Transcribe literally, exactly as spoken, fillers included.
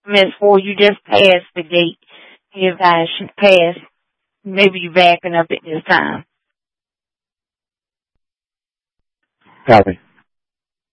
Miss Ford, you just passed the gate. You guys should pass. Maybe you're backing up at this time. Copy.